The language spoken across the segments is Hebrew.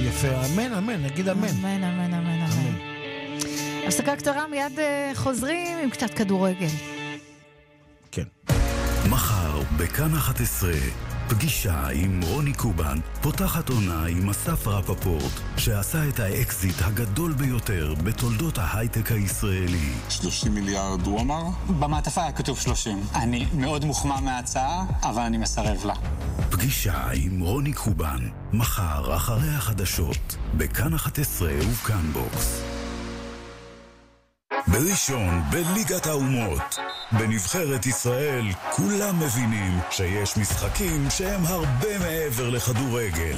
יפה, אמן, אמן, נגיד אמן. אמן, אמן, אמן, אמן. הפסקה קצרה, מיד חוזרים עם קצת כדורגל. כן. מחר בכאן 11 פגישה עם רוני קובן פותחת עונה עם אסף רפפורט שעשה את האקזיט הגדול ביותר בתולדות ההייטק הישראלי. 30 מיליארד הוא אמר? במעטפה היה כתוב 30. אני מאוד מוחמא מההצעה, אבל אני מסרב לה. פגישה עם רוני קובן מחר אחרי החדשות בכאן 11 ובכאן בוקס. בראשון בליגת האומות בנבחרת ישראל כולם מבינים שיש משחקים שהם הרבה מעבר לכדורגל.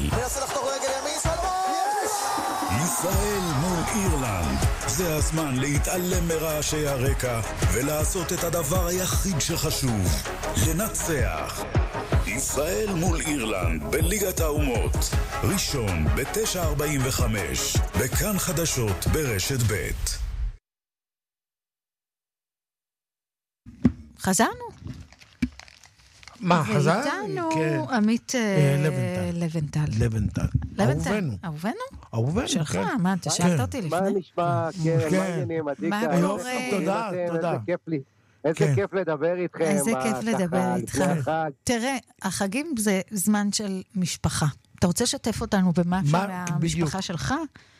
ישראל מול אירלנד. זה הזמן להתעלם מרעשי הרקע ולעשות את הדבר היחיד שחשוב, לנצח. ישראל מול אירלנד בליגת האומות, ראשון ב-9:45 בכאן חדשות ברשת ב'. חזרנו. מה, חזר? ואיתנו כן. עמית לבנטל. לבנטל. אהובנו. אהובנו? אהובנו, שלך, כן. מה, אתה שאלת אותי לפני? מה נשמע? כן, כן. מה העניינים? מה עדיקה? קורה? תודה, תודה. איזה כיף לי. איזה כן. כיף לדבר איתכם. איזה כיף ככה, לדבר איתך. לפני החג. תראה, החגים זה זמן של משפחה. אתה רוצה לשתף אותנו במשהו מהמשפחה שלך?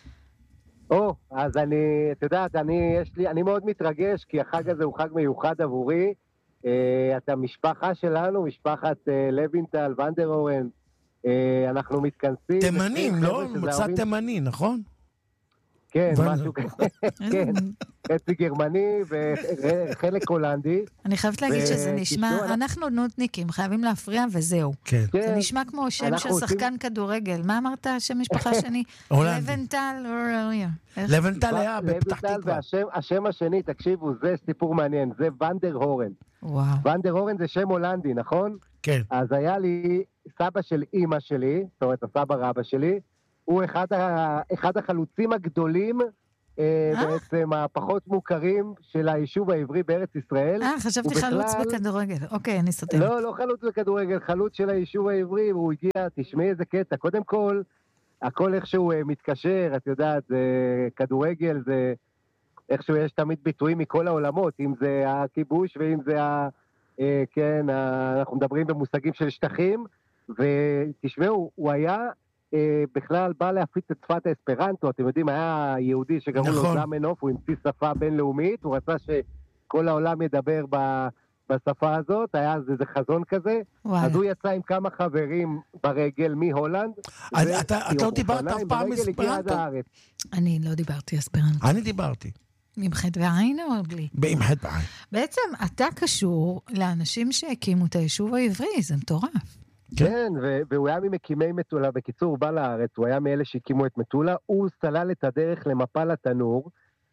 אז את יודעת, אני מאוד מתרגש, כי החג הזה הוא חג מיוחד עבורי. את המשפחה שלנו, משפחת לבנטל, ונדרהורן, אנחנו מתכנסים. תימנים, לא? מוצא תימני, נכון? כן, משהו כזה. כן, חצי גרמני וחלק הולנדי. אני חייבת להגיד שזה נשמע, אנחנו נודניקים, חייבים להפריע וזהו. כן. זה נשמע כמו שם של שחקן כדורגל. מה אמרת שם משפחה שני? לבנטל אורליה. לבנטל היה בפתח תקווה. והשם השני, תקשיבו, זה סיפור מעניין, זה ונדרהורן. וואו. ונדרהורן זה שם הולנדי, נכון? כן. אז היה לי סבא של אמא שלי, זאת אומרת, הסבא רבא שלי, הוא אחד החלוצים הגדולים, בעצם הפחות מוכרים של היישוב העברי בארץ ישראל. חשבתי חלוץ בכדורגל. אוקיי, אני סותם. לא חלוץ בכדורגל, חלוץ של היישוב העברי, והוא הגיע, תשמעי איזה קטע. קודם כל, הכל איכשהו מתקשר, את יודעת, זה כדורגל, זה איכשהו יש תמיד ביטויים מכל העולמות, אם זה הכיבוש ואם זה כן, אנחנו מדברים במושגים של שטחים, ותשמעו, הוא היה בכלל בא להפיץ את שפת האספרנטו, אתם יודעים, היה יהודי שגרו לו זמנוף, הוא המציא שפה בינלאומית, הוא רצה שכל העולם ידבר בשפה הזאת, היה איזה חזון כזה, אז הוא יצא עם כמה חברים ברגל מהולנד. אתה לא דיברת אף פעם אספרנטו? אני לא דיברתי אספרנטו. אני דיברתי. עם חטא בעין או בלי? עם חטא בעין. בעצם אתה קשור לאנשים שהקימו את היישוב העברי, זה מטורף. כן, והוא היה ממקימי מטולה, בקיצור, הוא בא לארץ, הוא היה מאלה שהקימו את מטולה, הוא סלל את הדרך למפל התנור,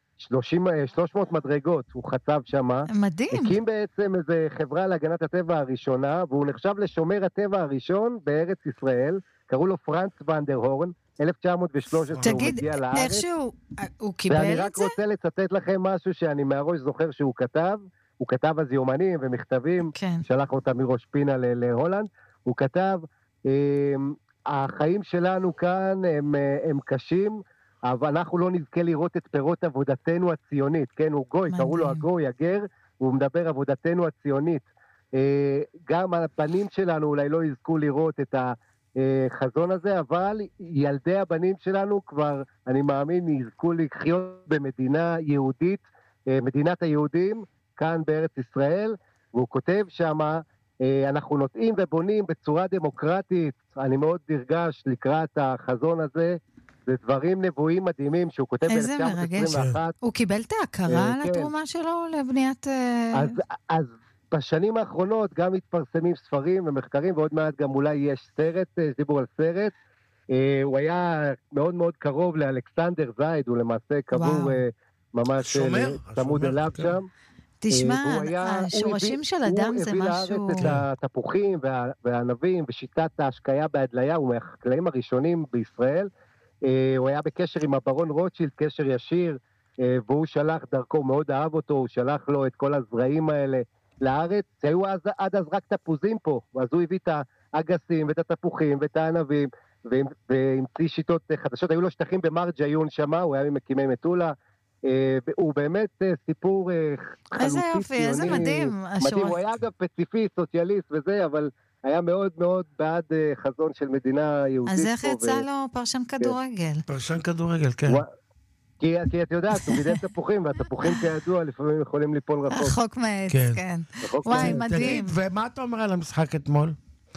300 מדרגות, הוא חצב שמה. מדהים. הקים בעצם איזו חברה להגנת הטבע הראשונה, והוא נחשב לשומר הטבע הראשון בארץ ישראל, קראו לו פרנץ ונדרהורן, 1913 הוא מגיע לארץ. תגיד, איכשהו, הוא קיבל את זה? ואני רק רוצה לצטט לכם משהו שאני מהראש זוכר שהוא כתב, הוא כתב אז יומנים ומכתבים, שלח אותם מראש פינה להולנד, הוא כתב, החיים שלנו כאן הם קשים, אבל אנחנו לא נזכה לראות את פירות עבודתנו הציונית, כן, הוא גוי, קראו לו הגוי, הגר, הוא מדבר עבודתנו הציונית. גם הבנים שלנו אולי לא יזכו לראות את החזון הזה, אבל ילדי הבנים שלנו כבר, אני מאמין, יזכו לחיות במדינה יהודית, מדינת היהודים, כאן בארץ ישראל, והוא כותב שמה, אנחנו נוטעים ובונים בצורה דמוקרטית, אני מאוד נרגש לקראת החזון הזה, זה דברים נבואים מדהימים שהוא כותב איזה מרגש. הוא קיבל את ההכרה על התרומה שלו לבניית... אז בשנים האחרונות גם מתפרסמים ספרים ומחקרים, ועוד מעט גם אולי יש סרט, דיבור על סרט, הוא היה מאוד מאוד קרוב לאלכסנדר זייד, הוא למעשה קבור ממש צמוד אליו שם. תשמע, השורשים של אדם זה משהו... הוא הביא לארץ את התפוחים והענבים ושיטת ההשקיה בהדליה, הוא מהחקלאים הראשונים בישראל, הוא היה בקשר עם הברון רוטשילד, קשר ישיר, והוא שלח דרכו, הוא מאוד אהב אותו, הוא שלח לו את כל הזרעים האלה לארץ, שהיו עד אז רק תפוזים פה, אז הוא הביא את האגסים ואת התפוחים ואת הענבים, והמציא שיטות חדשות, היו לו שטחים במרג'יון שמה, הוא היה ממקימי מטולה, הוא באמת סיפור חלוצי, איזה יופי, איזה מדהים. מדהים, הוא היה אגב פציפיסט, סוציאליסט וזה, אבל היה מאוד מאוד בעד חזון של מדינה יהודית. אז איך יצא לו פרשן כדורגל? פרשן כדורגל, כן. כי את יודעת, הוא גידל תפוחים, והתפוחים כידוע לפעמים יכולים ליפול רחוק. רחוק מעץ, כן. וואי, מדהים. ומה אתה אומר על המשחק אתמול?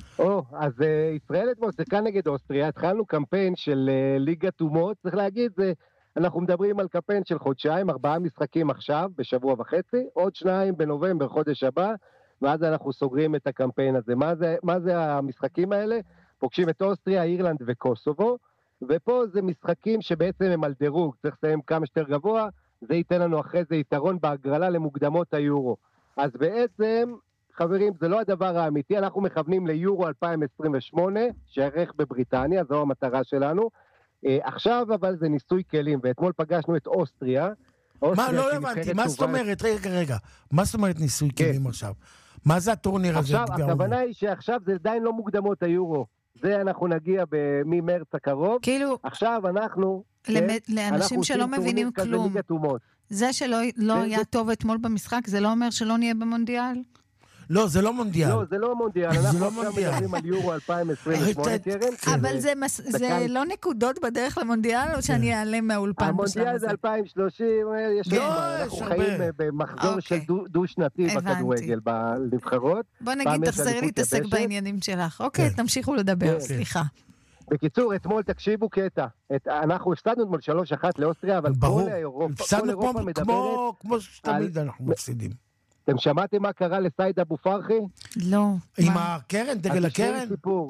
אז ישראל אתמול שיחקה נגד אוסטריה, התחלנו קמפיין של ליגת אומות, צריך להגיד, אנחנו מדברים על קמפיין של חודשיים, 4 משחקים עכשיו, בשבוע וחצי, עוד 2 בנובמבר, חודש הבא, ואז אנחנו סוגרים את הקמפיין הזה. מה זה המשחקים האלה? פוגשים את אוסטריה, אירלנד וקוסובו, ופה זה משחקים שבעצם הם על דירוג, צריך לסיים כמה שיותר גבוה, זה ייתן לנו אחרי זה יתרון בהגרלה למוקדמות היורו. אז בעצם, חברים, זה לא הדבר האמיתי, אנחנו מכוונים ליורו 2028, שערך בבריטניה, זו המטרה שלנו. עכשיו אבל זה ניסוי כלים, ואתמול פגשנו את אוסטריה. מה, לא הבנתי, מה זאת אומרת? רגע, מה זאת אומרת ניסוי כלים עכשיו? מה זה הטורניר הזה? עכשיו, הכוונה היא שעכשיו זה עדיין לא מוקדמות היורו. זה אנחנו נגיע ממרץ הקרוב. כאילו... עכשיו אנחנו... לאנשים שלא מבינים כלום. זה שלא היה טוב אתמול במשחק, זה לא אומר שלא נהיה במונדיאל? לא, זה לא מונדיאל. לא, זה לא מונדיאל. אנחנו עכשיו מדברים על יורו 2028, קרן. אבל זה לא נקודות בדרך למונדיאל, או שאני אעלה מהאולפן בשלב הזה? המונדיאל זה 2030, אנחנו חיים במחזור של דו-שנתי בכדורגל, בנבחרות. בוא נגיד, תחזרי להתעסק בעניינים שלך. אוקיי, תמשיכו לדבר, סליחה. בקיצור, אתמול תקשיבו קטע. אנחנו הפסדנו אתמול 3-1 לאוסטריה, אבל כל אירופה מדברת... כמו שתמיד אנחנו מפסידים. אתם שמעתם מה קרה לסייד אבו פרחי? לא. עם הקרן, דגל הקרן?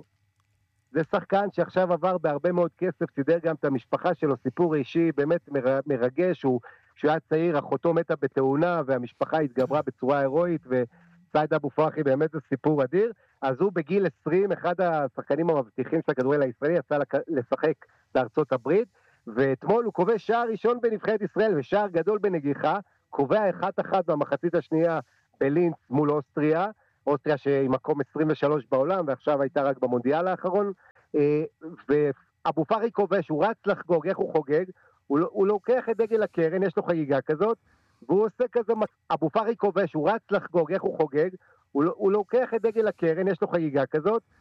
זה שחקן שעכשיו עבר בהרבה מאוד כסף, סידר גם את המשפחה שלו, סיפור אישי באמת מרגש, שהוא היה צעיר, אחותו מתה בתאונה, והמשפחה התגברה בצורה הירואית, וסייד אבו פרחי באמת זה סיפור אדיר. אז הוא בגיל 20, אחד השחקנים המבטיחים של הכדורגל הישראלי, יצא לשחק בארצות הברית, ואתמול הוא קובע שער ראשון בנבחרת ישראל, ושער גדול בנגיחה, קובע 1-1 במחצית השנייה בלינץ מול אוסטריה, אוסטריה שהיא מקום 23 בעולם, ועכשיו הייתה רק במונדיאל האחרון, ואבו פרחי כובש, הוא רץ לחגוג, איך הוא חוגג? הוא לוקח את דגל הקרן, יש לו חגיגה כזאת, והוא עושה כזה, אבו פרחי כובש, הוא רץ לחגוג, איך הוא חוגג? הוא לוקח את דגל הקרן, יש לו חגיגה כזאת,